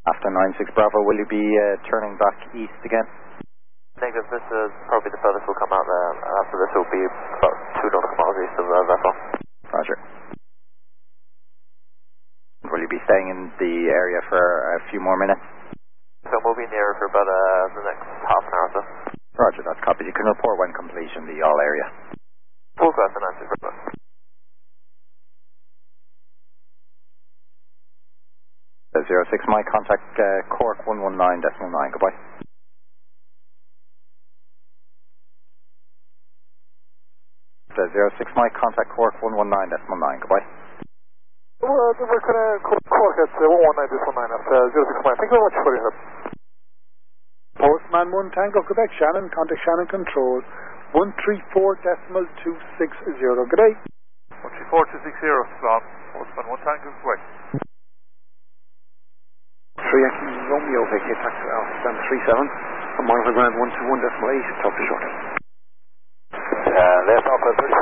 After 96 Bravo, will you be turning back east again? Negative, this is probably the furthest we'll come out there. After this will be about 2 nautical miles east of the vessel. Roger. Will you be staying in the area for a few more minutes? So we'll be in the area for about the next half an hour or so. Roger, that's copied. You can report when completion, the all area. Full class and 96 Bravo. 06 Mike, contact Cork 119.9, goodbye. 06 Mike, contact Cork 119.9, goodbye. Well, we're going to Cork at 119.9 at 06 Mike. Thank you very much for your help. Postman 1 Tango, Quebec, Shannon, contact Shannon Control 134.260, good day. 134.260, Slot. Postman 1 Tango, Quebec. 3 Romeo, vacate taxi stand 37, a mile for ground 121.8, talk to short. Left off at 35.